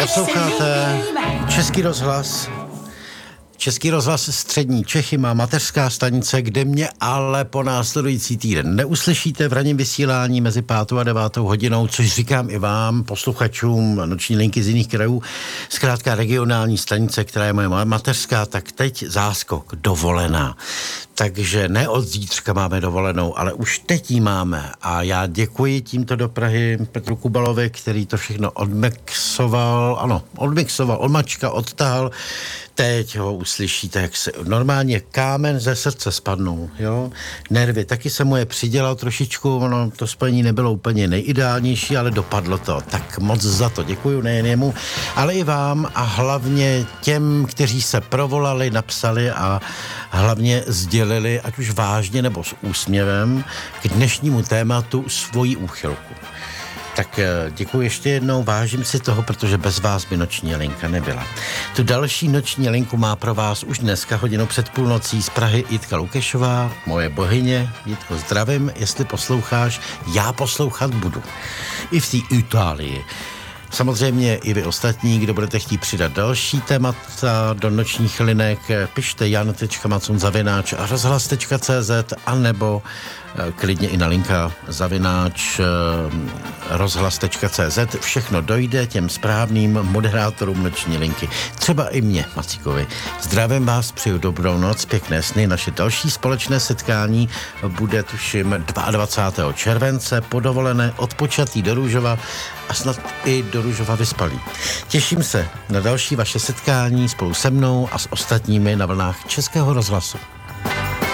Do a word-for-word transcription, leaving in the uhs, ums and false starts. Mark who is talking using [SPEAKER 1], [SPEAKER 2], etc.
[SPEAKER 1] Posloucháte Český rozhlas. Český rozhlas Střední Čechy má mateřská stanice, kde mě ale po následující týden neuslyšíte v ranním vysílání mezi pátou a devátou hodinou, což říkám i vám, posluchačům noční linky z jiných krajů. Zkrátka regionální stanice, která je moje mateřská, tak teď záskok, dovolená. Takže ne od zítřka máme dovolenou, ale už teď ji máme. A já děkuji tímto do Prahy Petru Kubalovi, který to všechno odmixoval, ano, odmixoval, odmačka, odtahal. Teď ho uslyšíte, jak se normálně kámen ze srdce spadnou, jo. Nervy, taky se mu je přidělal trošičku, ono to spojení nebylo úplně nejideálnější, ale dopadlo to. Tak moc za to děkuju, nejen jemu, ale i vám a hlavně těm, kteří se provolali, napsali a hlavně sdělili, ať už vážně nebo s úsměvem, k dnešnímu tématu svoji úchylku. Tak děkuji ještě jednou, vážím si toho, protože bez vás by noční linka nebyla. Tu další noční linku má pro vás už dneska hodinu před půlnocí z Prahy Jitka Lukešová, moje bohyně. Jitko, zdravím, jestli posloucháš, já poslouchat budu. I v té Itálii. Samozřejmě i vy ostatní, kdo budete chtít přidat další témata do nočních linek, pište jan tečka macon zavináč rozhlas tečka cé zet anebo klidně i na linka zavináč rozhlas tečka cé zet. Všechno dojde těm správným moderátorům noční linky. Třeba i mě, Macíkovi. Zdravím vás, přeju dobrou noc, pěkné sny. Naše další společné setkání bude tuším dvacátého druhého července, podovolené, odpočatý do Růžova a snad i do Růžova vyspalý. Těším se na další vaše setkání spolu se mnou a s ostatními na vlnách Českého rozhlasu.